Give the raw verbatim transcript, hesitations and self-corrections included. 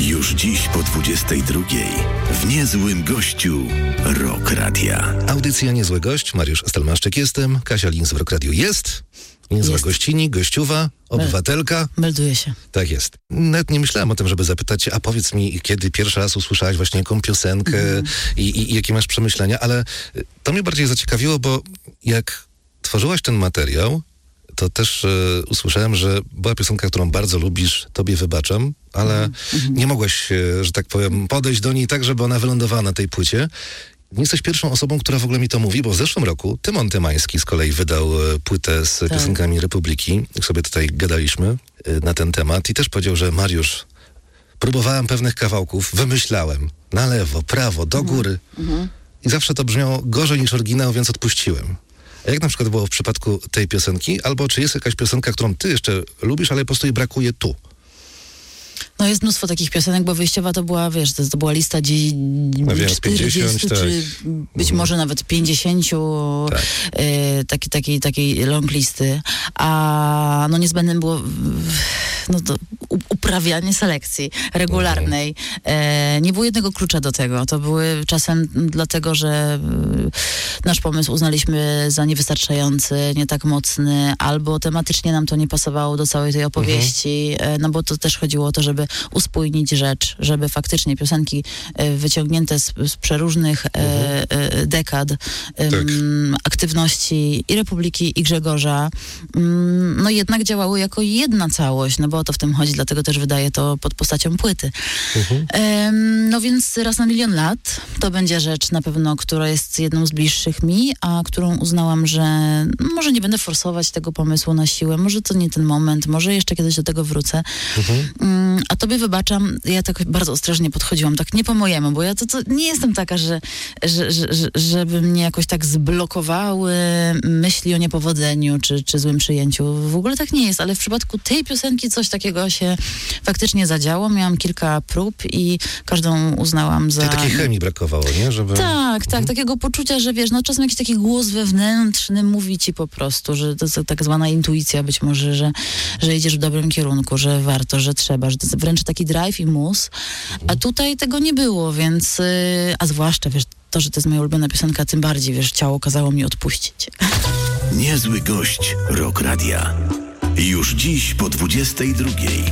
Już dziś po dwudziestej drugiej w Niezłym Gościu Rock Radia. Audycja Niezły Gość, Mariusz Stelmaszczyk jestem, Kasia Linz w Rock Radio jest, Niezła Jest. Gościni, gościuwa, obywatelka. Melduje się. Tak jest. Nawet nie myślałem o tym, żeby zapytać cię, a powiedz mi, kiedy pierwszy raz usłyszałaś właśnie jaką piosenkę Mhm. i, i, i jakie masz przemyślenia, ale to mnie bardziej zaciekawiło, bo jak tworzyłaś ten materiał, to też e, usłyszałem, że była piosenka, którą bardzo lubisz, Tobie wybaczam, ale Mhm. nie mogłaś, e, że tak powiem, podejść do niej tak, żeby ona wylądowała na tej płycie. Nie jesteś pierwszą osobą, która w ogóle mi to mówi, bo w zeszłym roku Tymon Tymański z kolei wydał e, płytę z Tak. piosenkami Republiki. Jak sobie tutaj gadaliśmy e, na ten temat i też powiedział, że Mariusz, próbowałem pewnych kawałków, wymyślałem na lewo, prawo, do góry Mhm. i zawsze to brzmiało gorzej niż oryginał, więc odpuściłem. A jak na przykład było w przypadku tej piosenki? Albo czy jest jakaś piosenka, którą ty jeszcze lubisz, ale po prostu jej brakuje tu? No jest mnóstwo takich piosenek, bo wyjściowa to była, wiesz, to, to była lista dzie- No wiem, z czterdziestu, pięćdziesiąt, tak. czy być Mhm. może nawet pięćdziesięciu Tak. e, taki, takiej, takiej long listy. A no niezbędnym było no to u- uprawianie selekcji regularnej. E, nie było jednego klucza do tego. To były czasem dlatego, że e, nasz pomysł uznaliśmy za niewystarczający, nie tak mocny, albo tematycznie nam to nie pasowało do całej tej opowieści, e, no bo to też chodziło o to, żeby uspójnić rzecz, żeby faktycznie piosenki e, wyciągnięte z, z przeróżnych e, e, dekad em, aktywności i Republiki, i Grzegorza, mm, no jednak działały jako jedna całość, no bo o to w tym chodzi, dlatego też wydaję to pod postacią płyty. Mhm. Em, no więc raz na milion lat to będzie rzecz na pewno, która jest jedną z bliższych mi, a którą uznałam, że może nie będę forsować tego pomysłu na siłę, może to nie ten moment, może jeszcze kiedyś do tego wrócę. Mhm. Mm, a tobie wybaczam, ja tak bardzo ostrożnie podchodziłam, tak nie po mojemu, bo ja to, to nie jestem taka, że, że, że, że żeby mnie jakoś tak zblokowały myśli o niepowodzeniu czy, czy złym przyjęciu. W ogóle tak nie jest, ale w przypadku tej piosenki coś takiego się faktycznie zadziało. Miałam kilka prób i każdą uznałam za... Tej takiej chemii brakowało, nie? Żeby... Tak, tak, takiego poczucia, że wiesz, no czasem jakiś taki głos wewnętrzny mówi ci po prostu, że to jest tak zwana intuicja być może, że, że idziesz w dobrym kierunku, że warto, że trzeba, że to jest wręcz taki drive i mus, a tutaj tego nie było, więc, yy, a zwłaszcza, wiesz, to, że to jest moja ulubiona piosenka, tym bardziej, wiesz, ciało kazało mi odpuścić. Niezły Gość Rock Radia. Już dziś po dwudziestej drugiej.